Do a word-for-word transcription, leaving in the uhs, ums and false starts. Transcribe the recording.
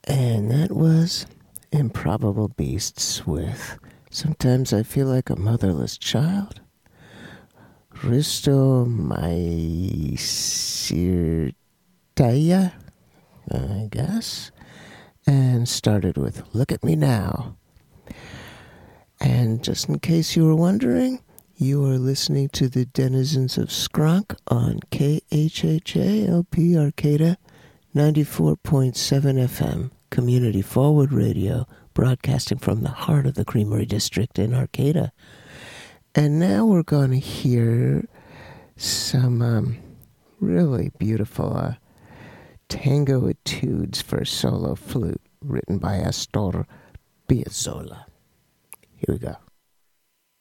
And that was Improbable Beasts with Sometimes I Feel Like a Motherless Child, Risto Maisirtaya, I guess, and started with Look at Me Now. And just in case you were wondering, you are listening to the Denizens of Skronk on K H H A L P Arcata ninety-four point seven F M, Community Forward Radio, broadcasting from the heart of the Creamery District in Arcata. And now we're going to hear some um, really beautiful uh, tango etudes for solo flute written by Astor Piazzolla. Here we go.